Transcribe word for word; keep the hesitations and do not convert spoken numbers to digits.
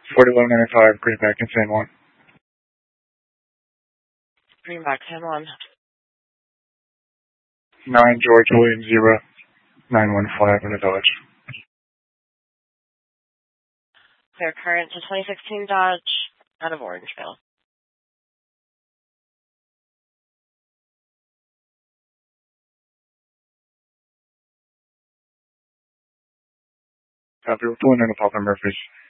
forty-one ninety-five, Greenback in San Juan. Greenback, San Juan. nine George William zero, nine one five in the Dodge. Clear current to twenty sixteen Dodge out of Orangeville. Copy, we're pulling in to Papa Murphy's.